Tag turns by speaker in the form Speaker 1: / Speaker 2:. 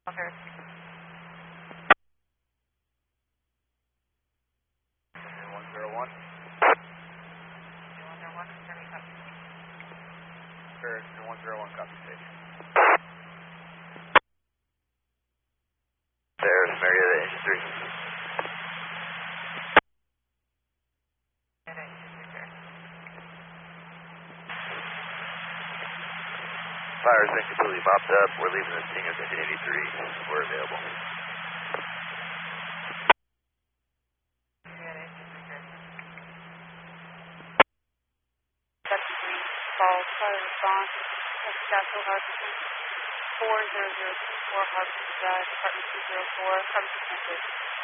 Speaker 1: Harris.
Speaker 2: 101.
Speaker 1: 101, Harris, copy.
Speaker 2: Harris, 101, copy station. Harris, Marietta, engine 3. Fire's been completely mopped up. We're leaving the scene of engine 83. We're available.
Speaker 1: Call, fire response, Castle Harbison, 40024 Harbison Drive, Department 204, cover the